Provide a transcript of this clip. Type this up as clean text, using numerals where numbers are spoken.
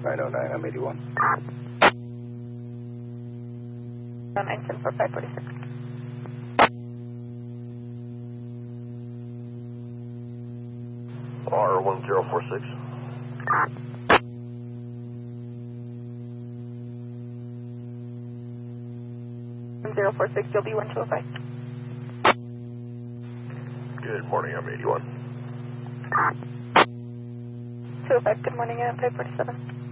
909, I'm 81. 9104546. R1046. 1046, you'll be 1205. Good morning, I'm 81. 205, good morning, I'm 547.